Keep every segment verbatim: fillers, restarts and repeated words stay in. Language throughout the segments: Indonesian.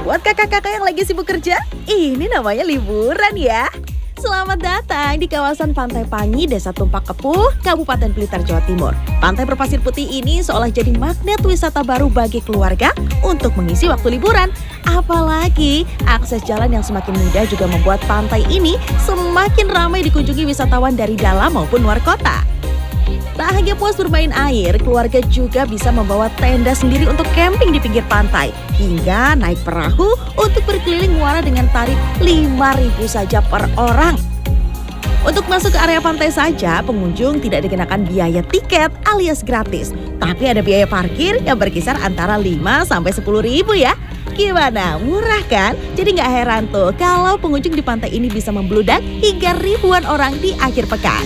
Buat kakak-kakak yang lagi sibuk kerja, ini namanya liburan ya. Selamat datang di kawasan Pantai Pangi, Desa Tumpak Kepuh, Kabupaten Blitar, Jawa Timur. Pantai berpasir putih ini seolah jadi magnet wisata baru bagi keluarga untuk mengisi waktu liburan. Apalagi akses jalan yang semakin mudah juga membuat pantai ini semakin ramai dikunjungi wisatawan dari dalam maupun luar kota. Tak hanya puas bermain air, keluarga juga bisa membawa tenda sendiri untuk camping di pinggir pantai, hingga naik perahu untuk berkeliling muara dengan tarif lima ribu saja per orang. Untuk masuk ke area pantai saja, pengunjung tidak dikenakan biaya tiket alias gratis, tapi ada biaya parkir yang berkisar antara lima sampai sepuluh ribu ya. Gimana? Murah kan? Jadi nggak heran tuh kalau pengunjung di pantai ini bisa membludak hingga ribuan orang di akhir pekan.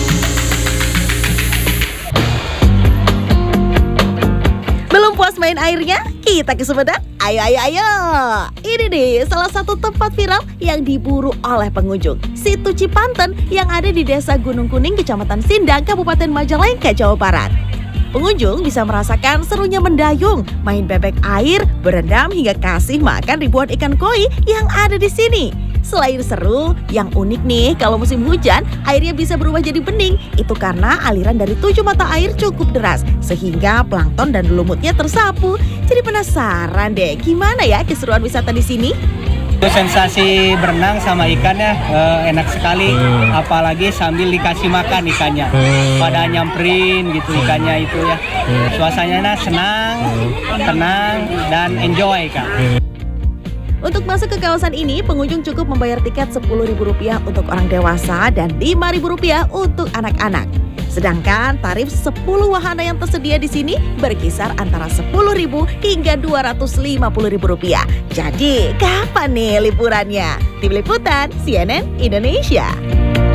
Belum puas main airnya? Kita ke Sumedang? Ayo, ayo, ayo! Ini nih salah satu tempat viral yang diburu oleh pengunjung. Situ Cipanten yang ada di Desa Gunung Kuning, Kecamatan Sindang, Kabupaten Majalengka, Jawa Barat. Pengunjung bisa merasakan serunya mendayung, main bebek air, berendam hingga kasih makan ribuan ikan koi yang ada di sini. Selain seru, yang unik nih kalau musim hujan airnya bisa berubah jadi bening. Itu karena aliran dari tujuh mata air cukup deras sehingga plankton dan lumutnya tersapu. Jadi penasaran deh gimana ya keseruan wisata di sini? Sensasi berenang sama ikannya eh, enak sekali, apalagi sambil dikasih makan ikannya. Pada nyamperin gitu ikannya itu ya. Suasananya senang, tenang dan enjoy Kak. Untuk masuk ke kawasan ini, pengunjung cukup membayar tiket sepuluh ribu rupiah untuk orang dewasa dan lima ribu rupiah untuk anak-anak. Sedangkan tarif sepuluh wahana yang tersedia di sini berkisar antara sepuluh ribu hingga dua ratus lima puluh ribu rupiah. Jadi, kapan nih liburannya? Tim Liputan C N N Indonesia.